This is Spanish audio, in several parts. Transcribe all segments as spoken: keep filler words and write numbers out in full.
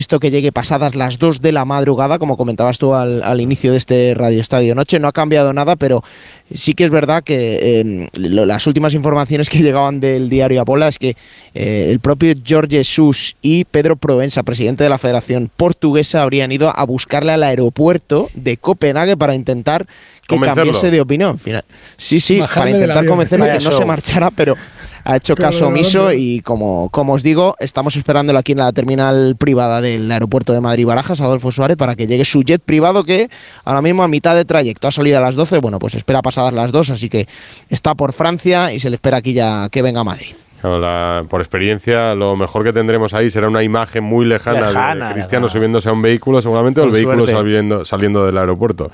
Visto que llegue pasadas las dos de la madrugada, como comentabas tú al, al inicio de este Radio Estadio Noche. No ha cambiado nada, pero sí que es verdad que eh, lo, las últimas informaciones que llegaban del diario Apola es que eh, el propio Jorge Jesus y Pedro Proença, presidente de la Federación Portuguesa, habrían ido a buscarle al aeropuerto de Copenhague para intentar que cambiase de opinión. Final, sí, sí, Bajarle para intentar convencerlo que no se marchara, pero ha hecho pero caso omiso y como, como os digo, estamos esperándolo aquí en la terminal privada del aeropuerto de Madrid-Barajas, Adolfo Suárez, para que llegue su jet privado, que ahora mismo a mitad de trayecto ha salido a las doce, bueno, pues espera pasadas las dos, así que está por Francia y se le espera aquí ya que venga a Madrid. Claro, la, por experiencia, lo mejor que tendremos ahí será una imagen muy lejana, lejana de Cristiano lejana. subiéndose a un vehículo, seguramente, o el vehículo saliendo, saliendo del aeropuerto.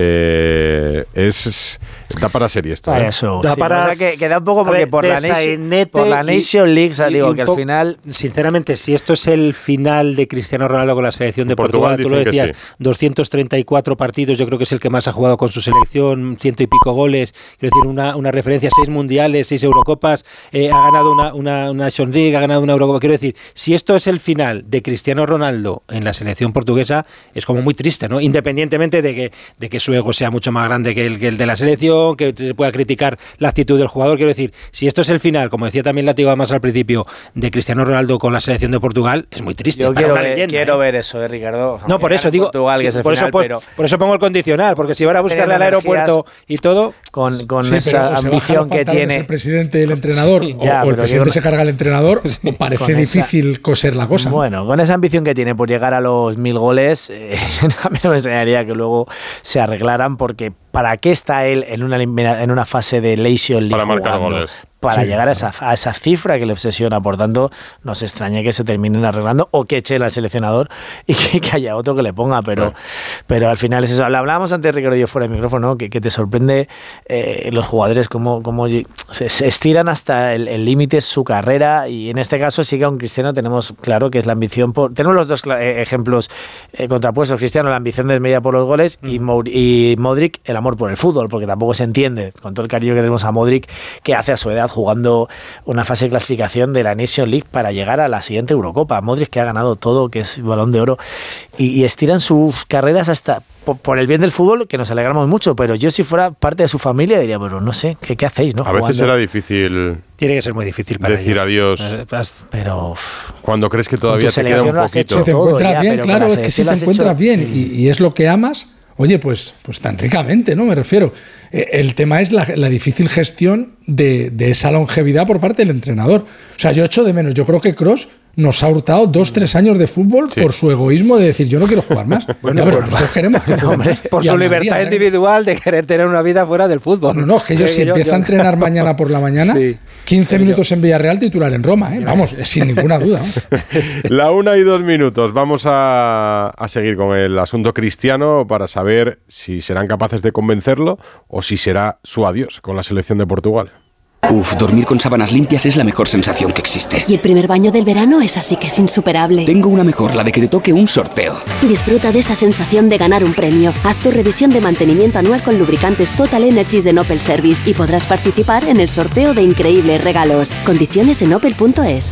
Eh, es da para serie esto. Para ¿eh? eso. Da sí, para que, que da un poco porque por la, Nation, por la Nation League, y, digo, y que al final... Sinceramente, si esto es el final de Cristiano Ronaldo con la selección de Portugal, Portugal tú lo decías, sí. doscientos treinta y cuatro partidos, yo creo que es el que más ha jugado con su selección, ciento y pico goles, quiero decir, una, una referencia, seis mundiales, seis Eurocopas, eh, ha ganado Una, una, una Nation League, ha ganado una Eurocopa. Quiero decir, si esto es el final de Cristiano Ronaldo en la selección portuguesa, es como muy triste, ¿no? Independientemente de que, de que su ego sea mucho más grande que el, que el de la selección, que se pueda criticar la actitud del jugador. Quiero decir, si esto es el final, como decía también Látigo más al principio, de Cristiano Ronaldo con la selección de Portugal, es muy triste. Yo para quiero, una ver, leyenda, quiero ¿eh? ver eso, ¿eh, Ricardo? No, por eso digo, Portugal, que es el por, final, eso, pero por eso pongo el condicional, porque si van a buscarle al aeropuerto y todo... Con, con sí, esa ambición que tiene el presidente y el entrenador, ya, o, o el presidente una... se carga al entrenador, o parece difícil esa... coser la cosa. Bueno, con esa ambición que tiene por llegar a los mil goles, eh, a mí no me enseñaría que luego se arreglaran, porque ¿para qué está él en una, en una fase de Nation League para marcar jugando? goles. Para sí, llegar a esa, a esa cifra que le obsesiona. Por tanto, no se extrañe que se terminen arreglando o que eche al seleccionador y que, que haya otro que le ponga, pero, sí. pero al final es eso. Hablábamos antes, Ricardo y yo, fuera de micrófono, ¿no? que, que te sorprende eh, los jugadores cómo, cómo se, se estiran hasta el límite su carrera, y en este caso sí que a un Cristiano tenemos claro que es la ambición por, tenemos los dos eh, ejemplos eh, contrapuestos. Cristiano, la ambición desmedida por los goles, mm. y, Mo, y Modric, el amor por el fútbol, porque tampoco se entiende, con todo el cariño que tenemos a Modric, que hace a su edad jugando una fase de clasificación de la Nation League para llegar a la siguiente Eurocopa. Modric, que ha ganado todo, que es Balón de Oro, y, y estiran sus carreras hasta por, por el bien del fútbol, que nos alegramos mucho, pero yo si fuera parte de su familia diría, bueno, no sé, ¿qué, qué hacéis? ¿no? A veces será difícil... Tiene que ser muy difícil para decir ellos. adiós. Pero cuando crees que todavía te queda un poquito. Si te encuentras ya, bien, claro, es que si te encuentras hecho... bien y, y es lo que amas, oye, pues, pues tan ricamente, ¿no? Me refiero. El tema es la, la difícil gestión de, de esa longevidad por parte del entrenador. O sea, yo echo de menos. Yo creo que Kroos nos ha hurtado dos, tres años de fútbol sí. por su egoísmo de decir, yo no quiero jugar más. Bueno, ya, pero por, nosotros queremos que no, hombre, por su libertad María, individual ¿eh? de querer tener una vida fuera del fútbol. No, no, es que yo, si yo, empieza yo, a entrenar yo. mañana por la mañana, sí. quince sí, minutos yo. en Villarreal, titular en Roma, ¿eh? Vamos, sin ninguna duda. ¿no? La una y dos minutos. Vamos a, a seguir con el asunto Cristiano para saber si serán capaces de convencerlo o si será su adiós con la selección de Portugal. Uf, dormir con sábanas limpias es la mejor sensación que existe. Y el primer baño del verano es así que es insuperable. Tengo una mejor, la de que te toque un sorteo. Disfruta de esa sensación de ganar un premio. Haz tu revisión de mantenimiento anual con lubricantes Total Energies de Opel Service y podrás participar en el sorteo de increíbles regalos. Condiciones en opel punto es.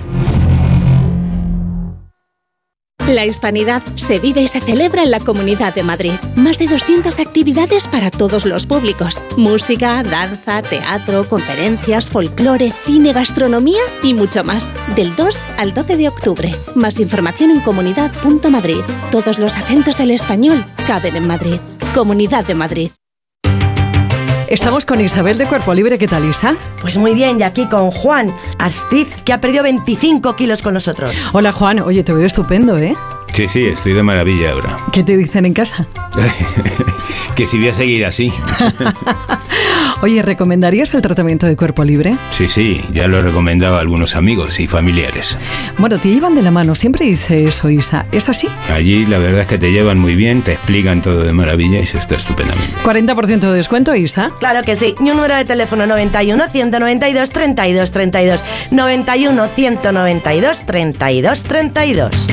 La hispanidad se vive y se celebra en la Comunidad de Madrid. Más de doscientas actividades para todos los públicos. Música, danza, teatro, conferencias, folclore, cine, gastronomía y mucho más. Del dos al doce de octubre. Más información en comunidad punto madrid. Todos los acentos del español caben en Madrid. Comunidad de Madrid. Estamos con Isabel de Cuerpo Libre. ¿Qué tal, Isa? Pues muy bien, y aquí con Juan Astiz, que ha perdido veinticinco kilos con nosotros. Hola, Juan. Oye, te veo estupendo, ¿eh? Sí, sí, estoy de maravilla ahora. ¿Qué te dicen en casa? Que si voy a seguir así. Oye, ¿recomendarías el tratamiento de Cuerpo Libre? Sí, sí, ya lo he recomendado a algunos amigos y familiares. Bueno, te llevan de la mano, siempre dice eso, Isa. ¿Es así? Allí la verdad es que te llevan muy bien, te explican todo de maravilla y se está estupendamente. ¿cuarenta por ciento de descuento, Isa? Claro que sí. Y un número de teléfono noventa y uno, ciento noventa y dos, treinta y dos, treinta y dos. noventa y uno, ciento noventa y dos, treinta y dos, treinta y dos.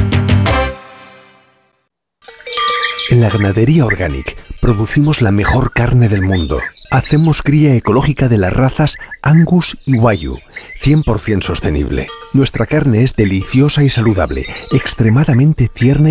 En la Ganadería Organic producimos la mejor carne del mundo. Hacemos cría ecológica de las razas Angus y Wagyu, cien por ciento sostenible. Nuestra carne es deliciosa y saludable, extremadamente tierna